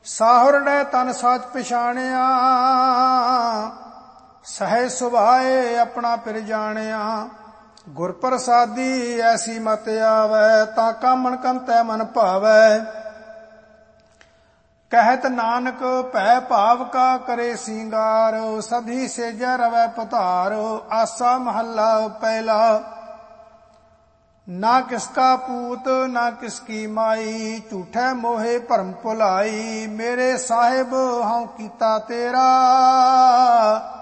ਸਾਹੁਰੜੈ ਤਨ ਸਚ ਪਛਾਣਿਆ, ਸਹਿ ਸੁਭਾਏ ਆਪਣਾ ਫਿਰ ਜਾਣਿਆ। ਗੁਰ ਪ੍ਰਸਾਦੀ ਐਸੀ ਮਤ ਆਵੈ, ਤਾਂ ਕਾਮਣ ਕੰਤੈ ਮਨ ਭਾਵੈ। ਕਹਿਤ ਨਾਨਕ ਭੈ ਭਾਵ ਕਾ ਕਰੇ ਸਿੰਗਾਰ, ਸਭੀ ਸੇਜੈ ਰਵੈ ਪਧਾਰ। ਆਸਾ ਮਹੱਲਾ ਪਹਿਲਾ। ਨਾ ਕਿਸਕਾ ਪੂਤ ਨਾ ਕਿਸਕੀ ਮਾਈ, ਝੂਠੈ ਮੋਹਿ ਭਰਮ ਭੁਲਾਈ। ਮੇਰੇ ਸਾਹਿਬ ਹਉ ਕੀਤਾ ਤੇਰਾ,